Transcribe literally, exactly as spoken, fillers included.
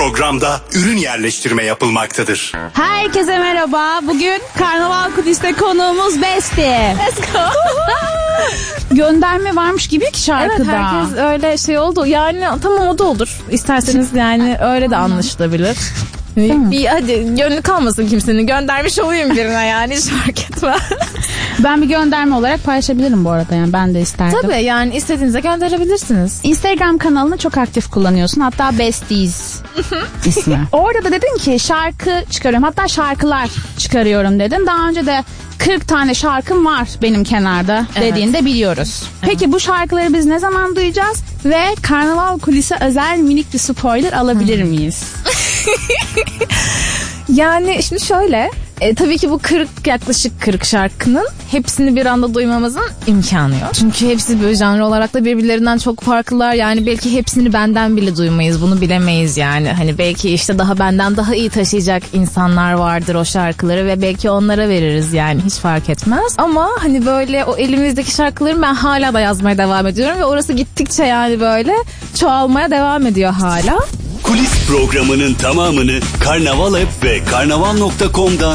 programda ürün yerleştirme yapılmaktadır. Herkese merhaba. Bugün Karnaval Kulisi'nde konuğumuz Besti. Let's go. Gönderme varmış gibi ki şarkıda. Evet, herkes öyle şey oldu. Yani tamam, o da olur. İsterseniz yani öyle de anlaşılabilir. Tamam. Bir, hadi gönlü kalmasın kimsenin. Göndermiş olayım birine yani, hiç fark etmez. Ben bir gönderme olarak paylaşabilirim bu arada, yani ben de isterdim. Tabii, yani istediğinize gönderebilirsiniz. Instagram kanalını çok aktif kullanıyorsun. Hatta Besties ismi. Orada da dedin ki şarkı çıkarıyorum. Hatta şarkılar çıkarıyorum dedin. Daha önce de kırk tane şarkım var benim kenarda dediğini de biliyoruz. Peki evet, bu şarkıları biz ne zaman duyacağız? Ve Karnaval Kulisi özel minik bir spoiler alabilir miyiz? Yani şimdi şöyle, e, tabii ki bu kırk, yaklaşık kırk şarkının hepsini bir anda duymamızın imkanı yok. Çünkü hepsi böyle janr olarak da birbirlerinden çok farklılar. Yani belki hepsini benden bile duymayız, bunu bilemeyiz yani. Hani belki işte daha benden daha iyi taşıyacak insanlar vardır o şarkıları ve belki onlara veririz yani, hiç fark etmez. Ama hani böyle o elimizdeki şarkıları ben hala da yazmaya devam ediyorum ve orası gittikçe yani böyle çoğalmaya devam ediyor hala. Kulis programının tamamını Karnaval App ve karnaval nokta com'dan